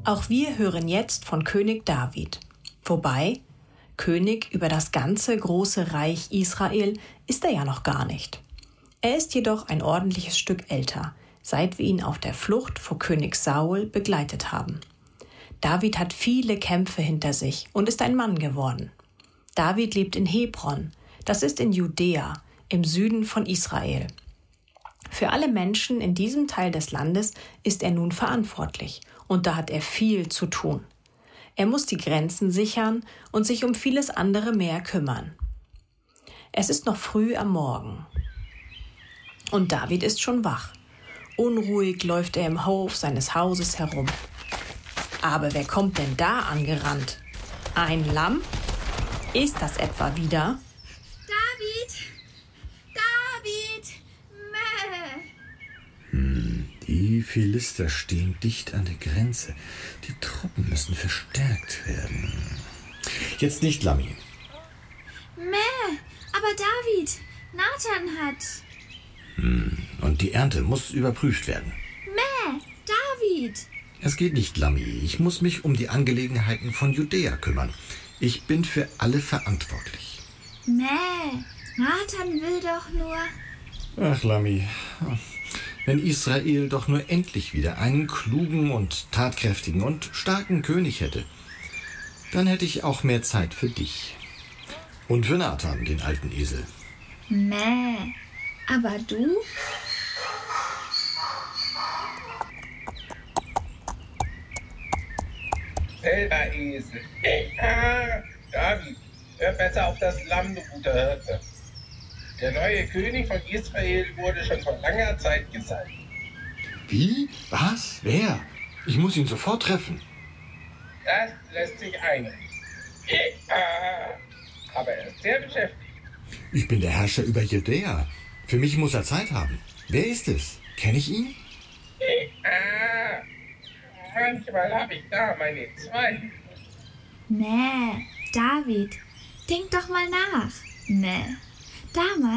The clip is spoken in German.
Auch wir hören jetzt von König David. Wobei, König über das ganze große Reich Israel ist er ja noch gar nicht. Er ist jedoch ein ordentliches Stück älter, seit wir ihn auf der Flucht vor König Saul begleitet haben. David hat viele Kämpfe hinter sich und ist ein Mann geworden. David lebt in Hebron, das ist in Judäa, im Süden von Israel. Für alle Menschen in diesem Teil des Landes ist er nun verantwortlich und da hat er viel zu tun. Er muss die Grenzen sichern und sich um vieles andere mehr kümmern. Es ist noch früh am Morgen und David ist schon wach. Unruhig läuft er im Hof seines Hauses herum. Aber wer kommt denn da angerannt? Ein Lamm? Ist das etwa wieder? David! Mäh! Die Philister stehen dicht an der Grenze. Die Truppen müssen verstärkt werden. Jetzt nicht, Lammi. Mäh! Aber David, Nathan hat... Und die Ernte muss überprüft werden. Mäh! David! Es geht nicht, Lammi. Ich muss mich um die Angelegenheiten von Judäa kümmern. Ich bin für alle verantwortlich. Mäh! Nathan will doch nur... Ach, Lammi, wenn Israel doch nur endlich wieder einen klugen und tatkräftigen und starken König hätte, dann hätte ich auch mehr Zeit für dich. Und für Nathan, den alten Esel. Mäh! Aber du? Selber Esel. David, hör besser auf das Lamm, du guter Hirte. Der neue König von Israel wurde schon vor langer Zeit gesalbt. Wie? Was? Wer? Ich muss ihn sofort treffen. Das lässt sich einrichten. Aber er ist sehr beschäftigt. Ich bin der Herrscher über Judäa. Für mich muss er Zeit haben. Wer ist es? Kenne ich ihn? Manchmal habe ich da meine Zweifel. Mäh! David, denk doch mal nach. Mäh! Damals